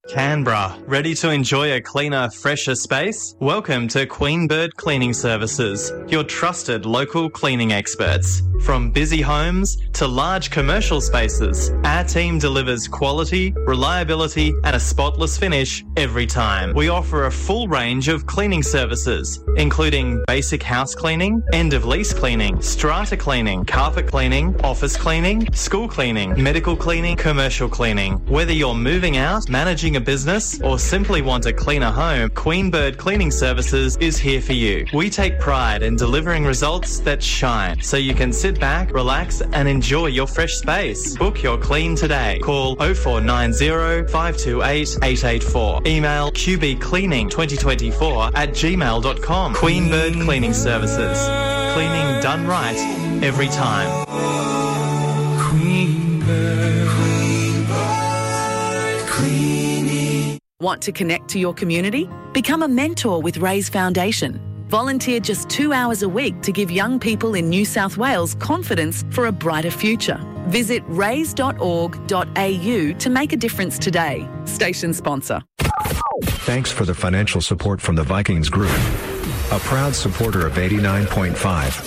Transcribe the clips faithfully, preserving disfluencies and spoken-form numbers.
Canberra. Ready to enjoy a cleaner, fresher space? Welcome to Queen Bird Cleaning Services, your trusted local cleaning experts. From busy homes to large commercial spaces, our team delivers quality, reliability and a spotless finish every time. We offer a full range of cleaning services, including basic house cleaning, end-of-lease cleaning, strata cleaning, carpet cleaning, office cleaning, school cleaning, medical cleaning, commercial cleaning. Whether you're moving out, managing a business or simply want a cleaner home, Queen Bird Cleaning Services is here for you. We take pride in delivering results that shine, so you can sit back, relax and enjoy your fresh space. Book your clean today. Call oh four nine oh, five two eight, eight eight four. Email q b cleaning twenty twenty-four at gmail dot com. Queen Bird Cleaning Services. Cleaning done right every time. Queen Bird. Queen Bird Cleaning. Want to connect to your community? Become a mentor with Raise Foundation. Volunteer just two hours a week to give young people in New South Wales confidence for a brighter future. Visit raise dot org dot a u to make a difference today. Station sponsor. Thanks for the financial support from the Vikings Group, a proud supporter of eighty-nine point five.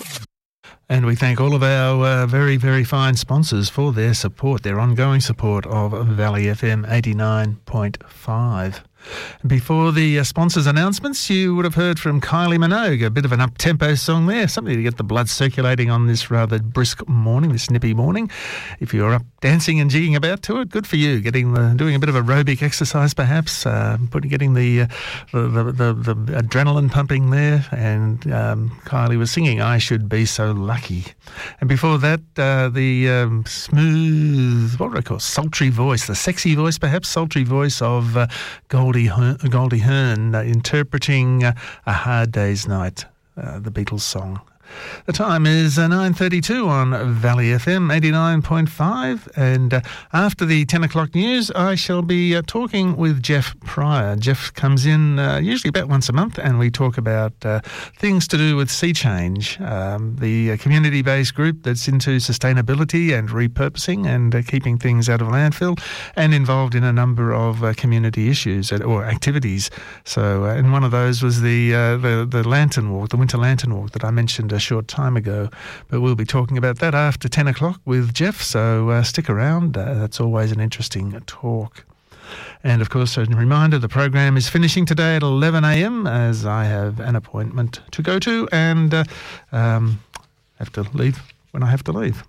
And we thank all of our uh, very, very fine sponsors for their support, their ongoing support of Valley F M eighty-nine point five. Before the uh, sponsors' announcements, you would have heard from Kylie Minogue, a bit of an up-tempo song there, something to get the blood circulating on this rather brisk morning, this nippy morning. If you're up dancing and jigging about to it, good for you. Getting the, doing a bit of aerobic exercise, perhaps, uh, putting getting the, uh, the, the, the the adrenaline pumping there. And um, Kylie was singing "I Should Be So Lucky." And before that, uh, the um, smooth, what would I call, sultry voice, the sexy voice, perhaps, sultry voice of uh, Goldie Hearn, Goldie Hearn uh, interpreting uh, A Hard Day's Night, uh, the Beatles song. The time is uh, nine thirty-two on Valley F M eighty-nine point five, and uh, after the ten o'clock news I shall be uh, talking with Jeff Pryor. Jeff comes in uh, usually about once a month, and we talk about uh, things to do with Sea Change, um, the uh, community-based group that's into sustainability and repurposing and uh, keeping things out of landfill, and involved in a number of uh, community issues or activities. So uh, and one of those was the, uh, the, the Lantern Walk, the Winter Lantern Walk that I mentioned a short time ago, but we'll be talking about that after ten o'clock with Jeff, so uh, stick around. Uh, that's always an interesting talk. And of course, a reminder, the program is finishing today at eleven a m as I have an appointment to go to and uh, um, have to leave when I have to leave.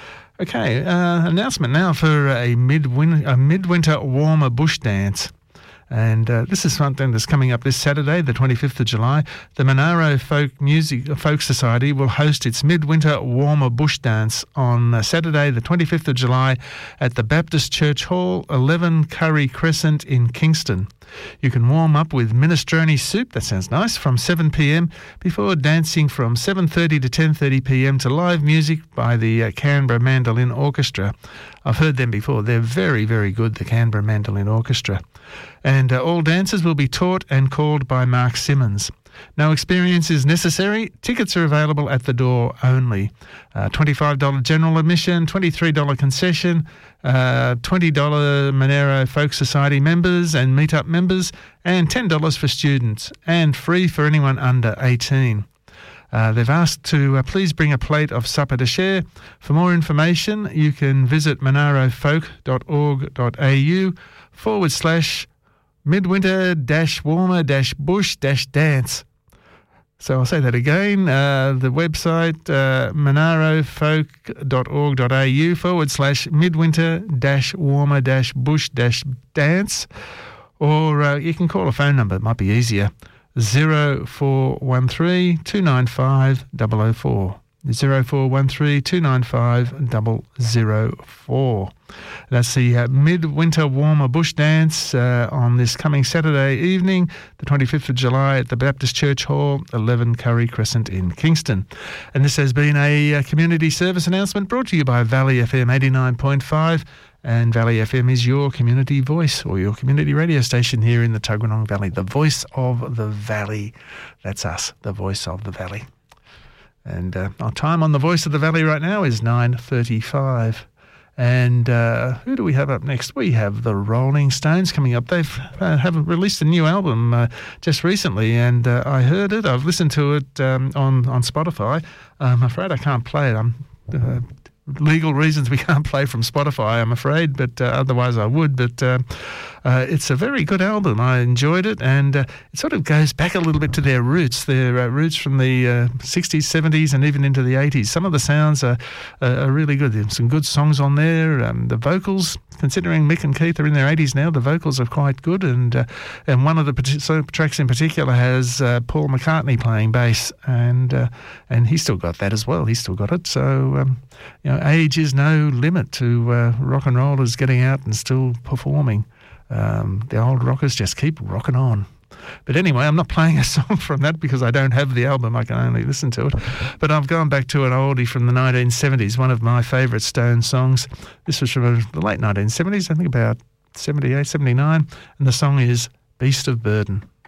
Okay, uh, announcement now for a, midwin- a midwinter warmer bush dance. And uh, this is something that's coming up this Saturday, the twenty-fifth of July. The Monaro Folk Music Folk Society will host its Midwinter Warmer Bush Dance on uh, Saturday, the twenty-fifth of July at the Baptist Church Hall, eleven Curry Crescent in Kingston. You can warm up with minestrone soup, that sounds nice, from seven p m before dancing from seven thirty to ten thirty p m to live music by the uh, Canberra Mandolin Orchestra. I've heard them before. They're very, very good, the Canberra Mandolin Orchestra. And uh, all dances will be taught and called by Mark Simmons. No experience is necessary. Tickets are available at the door only. Uh, twenty-five dollars general admission, twenty-three dollars concession, uh, twenty dollars Monaro Folk Society members and meetup members, and ten dollars for students, and free for anyone under eighteen. Uh, they've asked to uh, please bring a plate of supper to share. For more information, you can visit monarofolk.org.au forward slash midwinter dash warmer dash bush dash dance. So I'll say that again. Uh, the website, uh, monarofolk.org.au forward slash midwinter dash warmer dash bush dash dance. Or uh, you can call a phone number. It might be easier. zero four one three, two nine five, zero zero four. zero four one three, two nine five, zero zero four. That's the uh, Midwinter Warmer Bush Dance uh, on this coming Saturday evening, the twenty-fifth of July at the Baptist Church Hall, eleven Curry Crescent in Kingston. And this has been a uh, community service announcement brought to you by Valley F M eighty-nine point five. And Valley F M is your community voice, or your community radio station here in the Tuggeranong Valley. The voice of the valley. That's us, the voice of the valley. And uh, our time on the Voice of the Valley right now is nine thirty-five. And uh, who do we have up next? We have the Rolling Stones coming up. They've uh, haven't released a new album uh, just recently, and uh, I heard it. I've listened to it um, on, on Spotify. I'm afraid I can't play it. I'm... Uh, legal reasons we can't play from Spotify, I'm afraid, but uh, otherwise I would. But uh, uh, it's a very good album. I enjoyed it, and uh, it sort of goes back a little bit to their roots, their uh, roots from the uh, sixties, seventies, and even into the eighties. Some of the sounds are, uh, are really good. There's some good songs on there. Um, the vocals, considering Mick and Keith are in their eighties now, the vocals are quite good, and uh, and one of the partic- tracks in particular has uh, Paul McCartney playing bass, and uh, and he's still got that as well. He's still got it. So um, you know, age is no limit to uh, rock and rollers getting out and still performing. Um, the old rockers just keep rocking on. But anyway, I'm not playing a song from that because I don't have the album. I can only listen to it. But I've gone back to an oldie from the nineteen seventies, one of my favourite Stone songs. This was from the late nineteen seventies, I think about seventy-eight, seventy-nine, and the song is Beast of Burden.